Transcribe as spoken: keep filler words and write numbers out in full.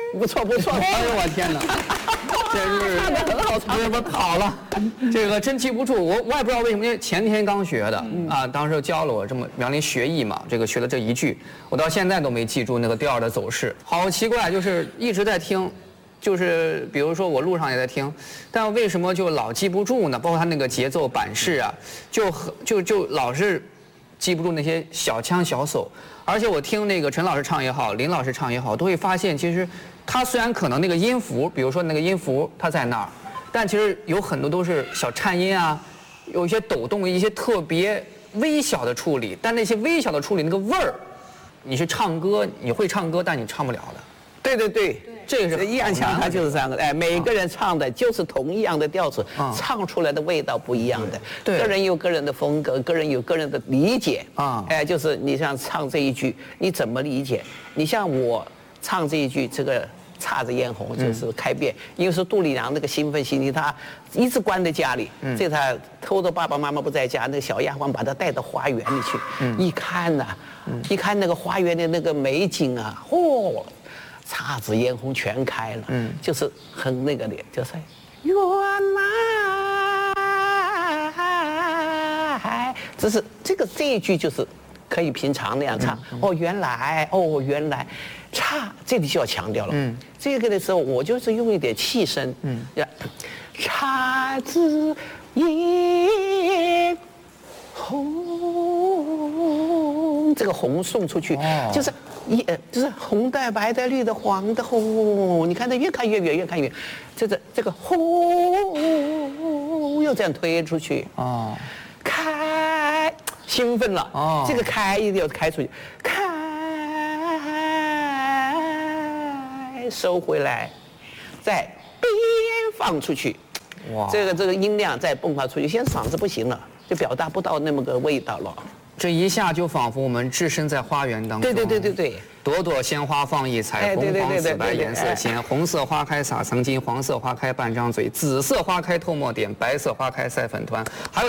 不错不错。 哎呦我天哪！这是唱得很好，唱这不好了，这个真记不住。我我也不知道为什么，因为前天刚学的啊，当时教了我这么苗林学艺嘛，这个学的这一句，我到现在都没记住那个调的走势，好奇怪，就是一直在听。就是比如说我路上也在听，但为什么就老记不住呢？包括他那个节奏板式啊，就很就就老是记不住那些小腔小手。而且我听那个陈老师唱也好，林老师唱也好，都会发现其实他虽然可能那个音符，比如说那个音符它在那儿，但其实有很多都是小颤音啊，有一些抖动，一些特别微小的处理。但那些微小的处理那个味儿，你是唱歌，你会唱歌，但你唱不了的。 对对对。 这个是易烊千玺，他就是这样的，哎，每个人唱的就是同一样的调子，唱出来的味道不一样的。 对， 个人有个人的风格，个人有个人的理解啊。 哎，就是你像唱这一句，你怎么理解？你像我唱这一句，这个姹紫嫣红就是开遍，因为是杜丽娘那个兴奋心情，她一直关在家里，这他偷着爸爸妈妈不在家，那个小丫鬟把她带到花园里去，一看呐，一看那个花园的那个美景啊，嚯！姹紫嫣红全开了，嗯，就是很那个的，就是原来，只是这个这一句就是可以平常那样唱，嗯、哦，原来，哦，原来，差这里就要强调了，嗯，这个的时候我就是用一点气声，嗯，姹紫嫣红，这个红送出去，哦、就是。一呃，就是红的、白的、绿的、黄的、红，你看它越看越远，越看越，这个这个红又这样推出去哦，开兴奋了哦，这个开一定要开出去，开收回来，再边放出去，哇，这个这个音量再迸发出去，现在嗓子不行了，就表达不到那么个味道了。 这一下就仿佛我们置身在花园当中。 对对对对对， 朵朵鲜花放异彩，红黄紫白颜色鲜。红色花开洒曾经，黄色花开半张嘴，紫色花开透墨点，白色花开赛粉团。还有。